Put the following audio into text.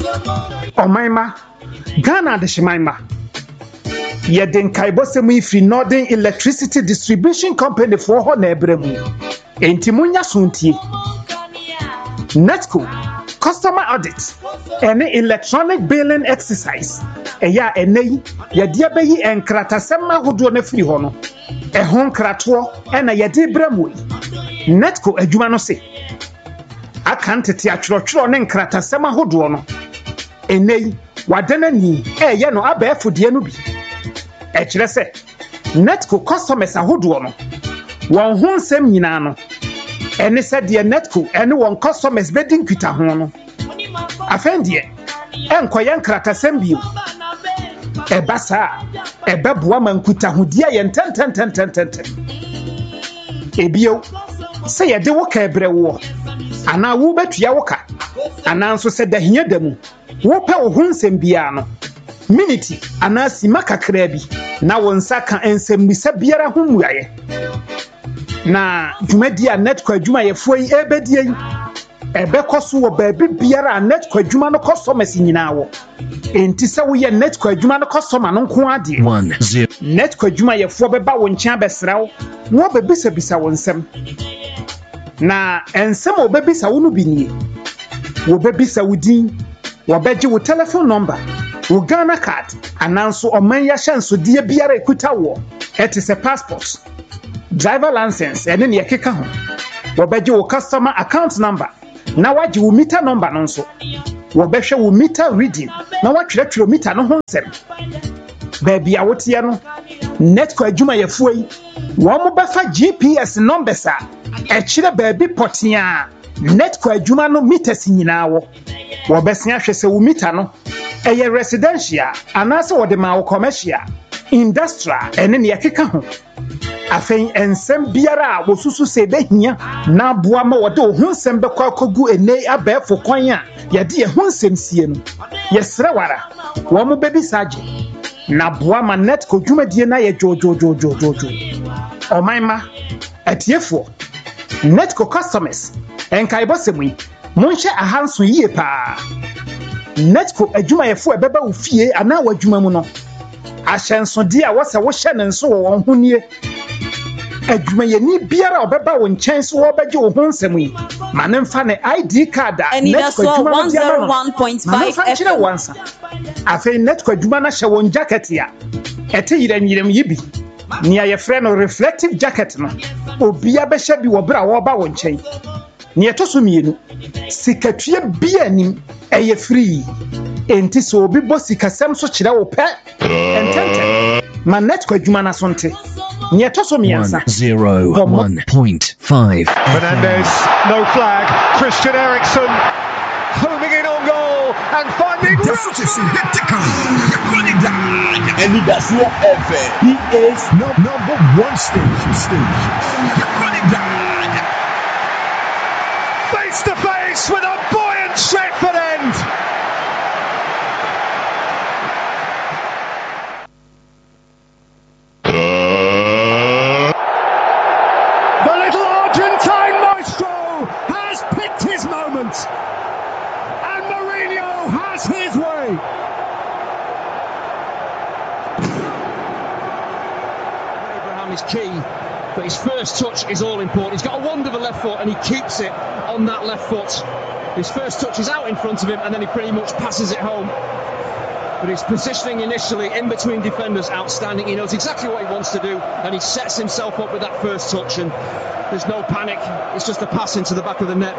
Omaima, Ghana de Shimaima. Yeden kaibosemu ifri Northern Electricity Distribution Company for ho na ebremu. Enti munya suntie. Netco customer audit and electronic billing exercise. Eya enei yede abeyi enkratasema hodo na firi ho no. Ehon krato na yede bremu. Netco adwuma no se. Akantete atworo ne nkratasema hodo no. Enei wadana ni ye no abefodie no bi. Echire se Netco customers ahodo no won ho nsem nyina no ene se de Netco ene won customers bedin kwita ho no afendie enkoye nkratasem bio ebasa ebeboa mankuta ho dia ye ntententententen ebio se ye de wo ka ebrewo ana wo betua wo ka ana nso se da hia da mu wo pe wo ho nsem bia no minute anasi makakra bi na wonsa ka ensemmisa biara ho muaye na dwumadi a Netco adwuma yefo yi ebedie yi ebekoso wo baabi biara Netco adwuma no customers nyina wo enti se wo ye Netco adwuma no customer no nko ade 10 Netco adwuma yefo beba wo nkyia besrawo wo bebisa wo nsem na ensem obebisa wo no binie wo bebisa wo din wo beje wo telephone number wo Ghana card ananso oman ya hyenso de biara ekuta wo it is a passport driver license ene ne yekeka ho wo beje wo customer account number na waje wo meter number no nso wo behwe wo meter reading na watwerɛtwerɛ meter no ho nsɛm baabi a wotie no Netco adwuma yɛfo yi wo mo befa GPS numbers a ɛkyerɛ baabi potia Netco adwuma no meters nyina wo besia hwɛ sɛ wo meter no eye residential anase wode ma wo commercial industrial ene ne yakeka ho afɛn ensem biara wo susu se behia na boa ma wode wo hunsem bekɔ akogu ene abɛfo kwan a yɛde ye hunsem sie no yɛsrɛ wara wo mo bebi saje na boa ma Netco dwumadie na ye jojojojojojo omanma atiefo Netco customers enkaibosemu monhye ahanso yie pa Netco adwuma yefo ebeba wo fie ana wo adwuma mu no ahyensode a wose wo hye ne nso wo won honie adwuma ye ni biara obeba wo nkyɛn so wo beje wo ho nsɛm yi ma ne mfa ne ID card a Netco adwuma no 101.5 FM wansa afei Netco adwuma na hye won jacket a ɛte yiram yi bi ni ayefrɛ no reflective jacket no obia behye bi wo bra wo ba wo nkyɛn ni etoso mienu sikatue bia anim eye free enti so obi bo sikasem so kyerɛ wo pɛ entente ma Netco adwuma na so nte ni etoso miensa 101.5 Fernandez no flag Christian Eriksen homing in on goal and finding and he does not ever he is number one station face to face with a buoyant Stretford end. The little Argentine maestro has picked his moment, and Mourinho has his way. Abraham is key. But his first touch is all important. He's got a wonderful left foot and he keeps it on that left foot. His first touch is out in front of him and then he pretty much passes it home. But his positioning initially in between defenders, outstanding. He knows exactly what he wants to do and he sets himself up with that first touch and there's no panic. It's just a pass into the back of the net.